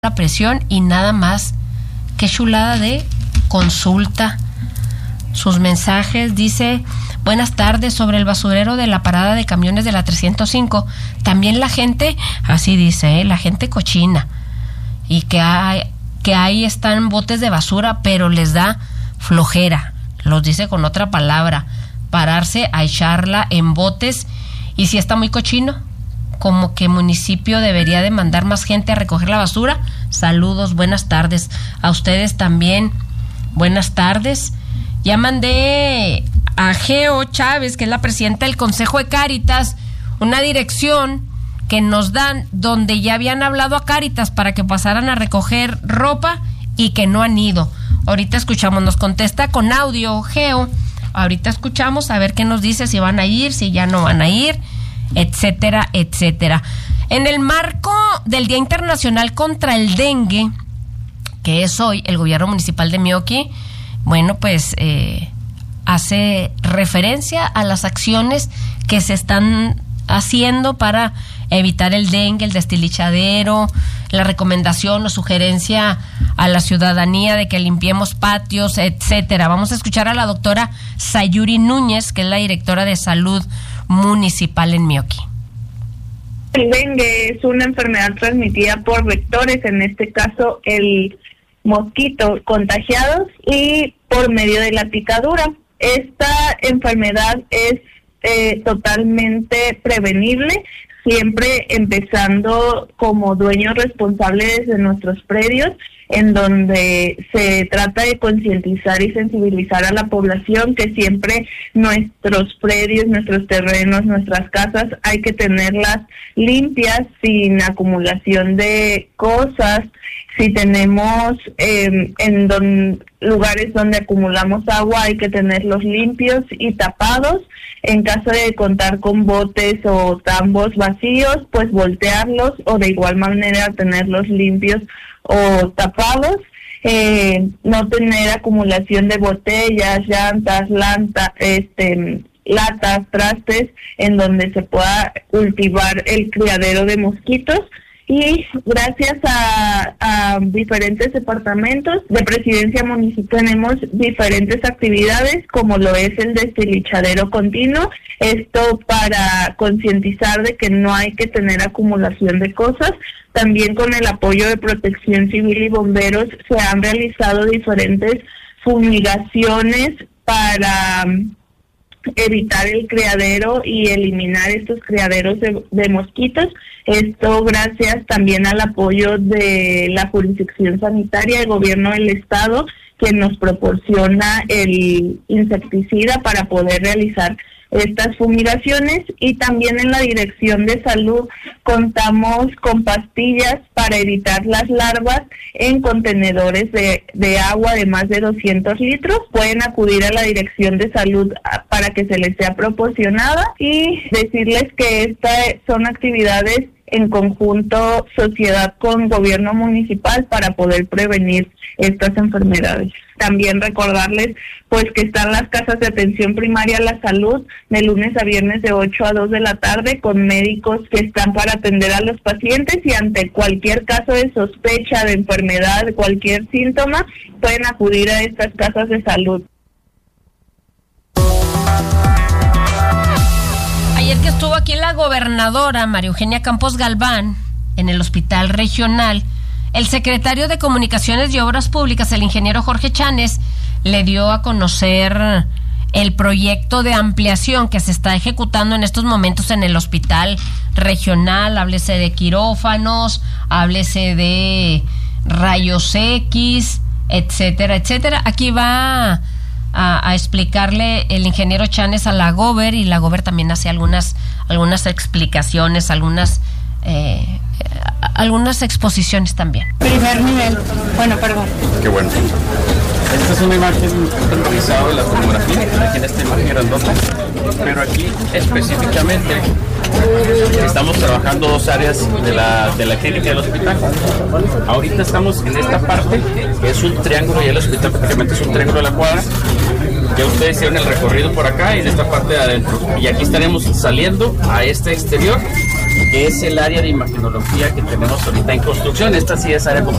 la presión y nada más. Qué chulada de consulta. Sus mensajes, dice: buenas tardes, sobre el basurero de la parada de camiones de la 305. También la gente, así dice, la gente cochina. Y que ahí están botes de basura, pero les da flojera. Los dice con otra palabra, pararse a echarla en botes. Y si está muy cochino, como que municipio debería de mandar más gente a recoger la basura. Saludos, buenas tardes. A ustedes también, buenas tardes. Ya mandé a Geo Chávez, que es la presidenta del Consejo de Cáritas, una dirección que nos dan donde ya habían hablado a Cáritas para que pasaran a recoger ropa y que no han ido. Ahorita escuchamos, nos contesta con audio Geo. Ahorita escuchamos a ver qué nos dice, si van a ir, si ya no van a ir, etcétera, etcétera. En el marco del Día Internacional contra el Dengue, que es hoy, el gobierno municipal de Meoqui, bueno, pues hace referencia a las acciones que se están haciendo para evitar el dengue, el destilichadero, la recomendación o sugerencia a la ciudadanía de que limpiemos patios, etcétera. Vamos a escuchar a la doctora Sayuri Núñez, que es la directora de salud municipal en Meoqui. El dengue es una enfermedad transmitida por vectores, en este caso el mosquito contagiados, y por medio de la picadura. Esta enfermedad es totalmente prevenible, siempre empezando como dueños responsables de nuestros predios, en donde se trata de concientizar y sensibilizar a la población que siempre nuestros predios, nuestros terrenos, nuestras casas hay que tenerlas limpias, sin acumulación de cosas. Si tenemos lugares donde acumulamos agua, hay que tenerlos limpios y tapados. En caso de contar con botes o tambos vacíos, pues voltearlos, o de igual manera tenerlos limpios o tapados. No tener acumulación de botellas, llantas, latas, trastes, en donde se pueda cultivar el criadero de mosquitos. Y gracias a diferentes departamentos de presidencia municipal tenemos diferentes actividades, como lo es el destilichadero continuo, esto para concientizar de que no hay que tener acumulación de cosas. También con el apoyo de Protección Civil y bomberos se han realizado diferentes fumigaciones para evitar el criadero y eliminar estos criaderos de mosquitos. Esto gracias también al apoyo de la jurisdicción sanitaria del gobierno del estado, que nos proporciona el insecticida para poder realizar estas fumigaciones. Y también en la Dirección de Salud contamos con pastillas para evitar las larvas en contenedores de agua de más de 200 litros. Pueden acudir a la Dirección de Salud para que se les sea proporcionada, y decirles que estas son actividades en conjunto sociedad con gobierno municipal para poder prevenir estas enfermedades. También recordarles pues que están las casas de atención primaria a la salud de lunes a viernes de 8 a 2 de la tarde, con médicos que están para atender a los pacientes, y ante cualquier caso de sospecha de enfermedad, cualquier síntoma, pueden acudir a estas casas de salud. Ayer que estuvo aquí la gobernadora María Eugenia Campos Galván en el hospital regional, el secretario de Comunicaciones y Obras Públicas, el ingeniero Jorge Chanes, le dio a conocer el proyecto de ampliación que se está ejecutando en estos momentos en el hospital regional. Háblese de quirófanos, háblese de rayos X, etcétera, etcétera. Aquí va a explicarle el ingeniero Chanes a la Gober, y la Gober también hace algunas explicaciones, algunas exposiciones también. Primer nivel. Bueno, perdón. Qué bueno. Esta es una imagen utilizada de la tomografía, aquí en esta imagen grandota, pero aquí específicamente estamos trabajando dos áreas de la clínica del hospital. Ahorita estamos en esta parte, que es un triángulo, y el hospital prácticamente es un triángulo de la cuadra. Ya ustedes hicieron el recorrido por acá y en esta parte de adentro. Y aquí estaremos saliendo a este exterior que es el área de imagenología que tenemos ahorita en construcción. Esta sí es área